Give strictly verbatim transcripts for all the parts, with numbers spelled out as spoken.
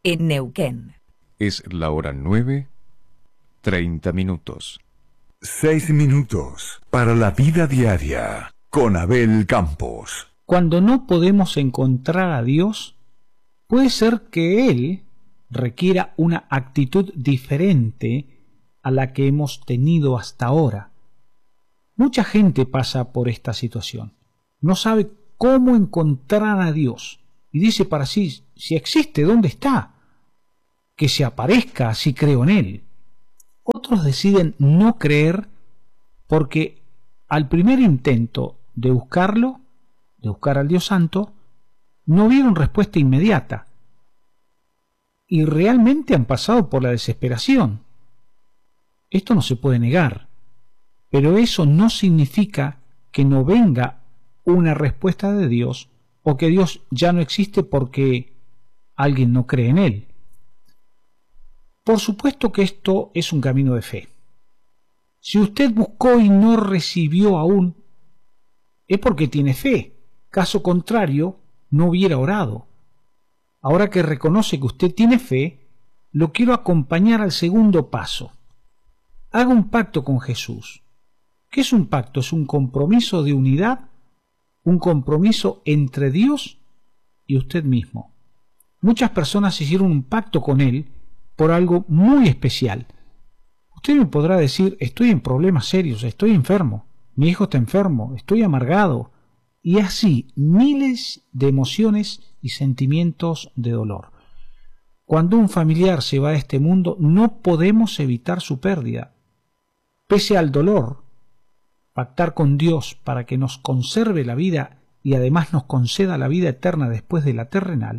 en Neuquén. Es la hora nueve, treinta minutos. Seis minutos para la vida diaria con Abel Campos. Cuando no podemos encontrar a Dios, puede ser que Él requiera una actitud diferente a la que hemos tenido hasta ahora. Mucha gente pasa por esta situación. No sabe cómo encontrar a Dios y dice para sí, si existe, ¿dónde está? Que se aparezca, si creo en Él. Otros deciden no creer porque al primer intento de buscarlo, de buscar al Dios Santo, no vieron respuesta inmediata y realmente han pasado por la desesperación. Esto no se puede negar, pero eso no significa que no venga una respuesta de Dios o que Dios ya no existe porque alguien no cree en Él. Por supuesto que esto es un camino de fe. Si usted buscó y no recibió aún, es porque tiene fe. Caso contrario, no hubiera orado. Ahora que reconoce que usted tiene fe, lo quiero acompañar al segundo paso. Haga un pacto con Jesús. ¿Qué es un pacto? Es un compromiso de unidad, un compromiso entre Dios y usted mismo. Muchas personas hicieron un pacto con Él por algo muy especial. Usted me podrá decir, estoy en problemas serios, estoy enfermo, mi hijo está enfermo, estoy amargado, y así miles de emociones y sentimientos de dolor. Cuando un familiar se va de este mundo, no podemos evitar su pérdida. Pese al dolor, pactar con Dios para que nos conserve la vida y además nos conceda la vida eterna después de la terrenal,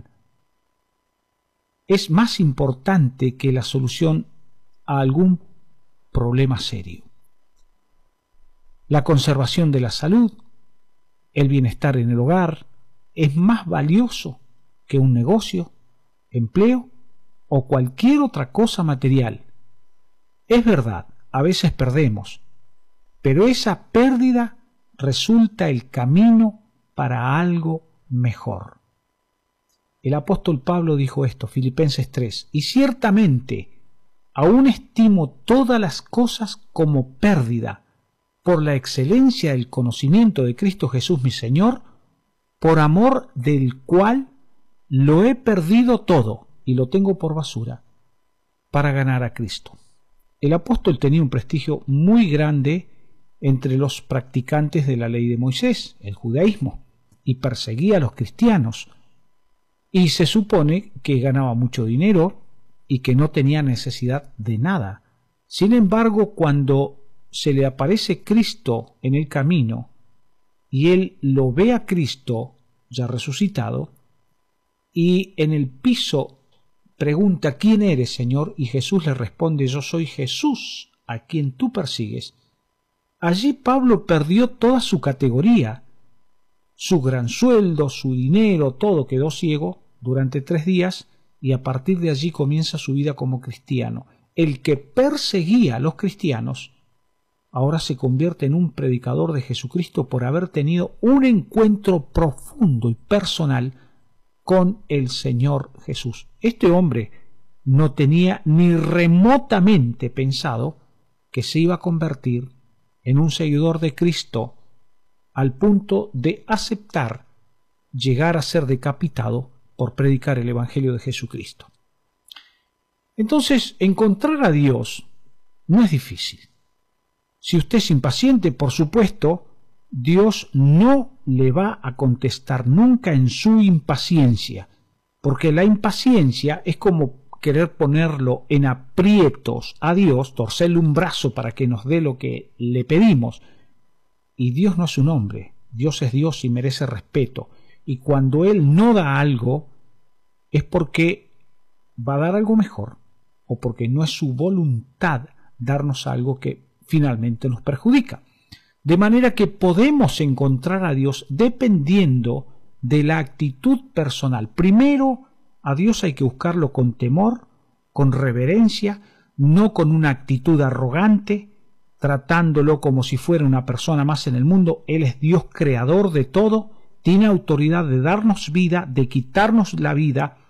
es más importante que la solución a algún problema serio. La conservación de la salud, el bienestar en el hogar, es más valioso que un negocio, empleo o cualquier otra cosa material. Es verdad, a veces perdemos, pero esa pérdida resulta el camino para algo mejor. El apóstol Pablo dijo esto, Filipenses tres, y ciertamente aún estimo todas las cosas como pérdida por la excelencia del conocimiento de Cristo Jesús mi Señor, por amor del cual lo he perdido todo y lo tengo por basura para ganar a Cristo. El apóstol tenía un prestigio muy grande entre los practicantes de la ley de Moisés, el judaísmo, y perseguía a los cristianos. Y se supone que ganaba mucho dinero y que no tenía necesidad de nada. Sin embargo, cuando se le aparece Cristo en el camino y él lo ve a Cristo ya resucitado y en el piso pregunta ¿quién eres, Señor? Y Jesús le responde yo soy Jesús a quien tú persigues. Allí Pablo perdió toda su categoría, su gran sueldo, su dinero, todo, quedó ciego durante tres días y a partir de allí comienza su vida como cristiano. El que perseguía a los cristianos ahora se convierte en un predicador de Jesucristo por haber tenido un encuentro profundo y personal con el Señor Jesús. Este hombre no tenía ni remotamente pensado que se iba a convertir en un seguidor de Cristo al punto de aceptar llegar a ser decapitado por predicar el Evangelio de Jesucristo. Entonces, encontrar a Dios no es difícil. Si usted es impaciente, por supuesto, Dios no le va a contestar nunca en su impaciencia, porque la impaciencia es como querer ponerlo en aprietos a Dios, torcerle un brazo para que nos dé lo que le pedimos. Y Dios no es un hombre, Dios es Dios y merece respeto. Y cuando Él no da algo, es porque va a dar algo mejor, o porque no es su voluntad darnos algo que finalmente nos perjudica. De manera que podemos encontrar a Dios dependiendo de la actitud personal. Primero, a Dios hay que buscarlo con temor, con reverencia, no con una actitud arrogante, tratándolo como si fuera una persona más en el mundo. Él es Dios creador de todo, tiene autoridad de darnos vida, de quitarnos la vida,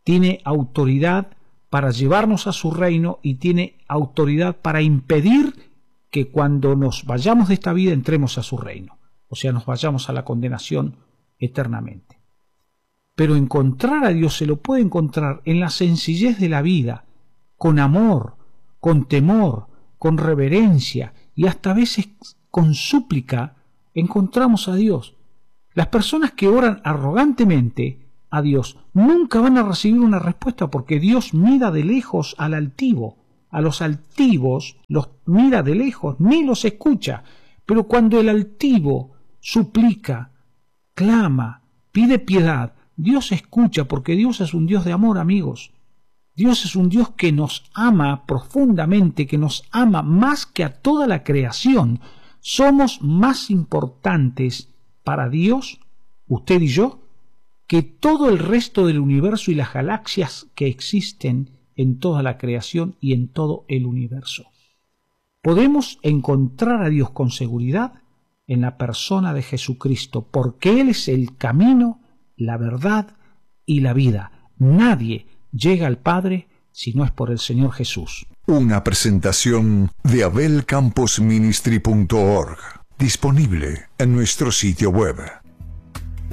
tiene autoridad para llevarnos a su reino y tiene autoridad para impedir que cuando nos vayamos de esta vida entremos a su reino, o sea, nos vayamos a la condenación eternamente. Pero encontrar a Dios se lo puede encontrar en la sencillez de la vida, con amor, con temor, con reverencia y hasta a veces con súplica encontramos a Dios. Las personas que oran arrogantemente a Dios nunca van a recibir una respuesta porque Dios mira de lejos al altivo. A los altivos los mira de lejos, ni los escucha. Pero cuando el altivo suplica, clama, pide piedad, Dios escucha porque Dios es un Dios de amor, amigos. Dios es un Dios que nos ama profundamente, que nos ama más que a toda la creación. Somos más importantes para Dios, usted y yo, que todo el resto del universo y las galaxias que existen en toda la creación y en todo el universo. Podemos encontrar a Dios con seguridad en la persona de Jesucristo, porque Él es el camino, la verdad y la vida. Nadie llega al Padre si no es por el Señor Jesús. Una presentación de abel campos ministry punto org, disponible en nuestro sitio web.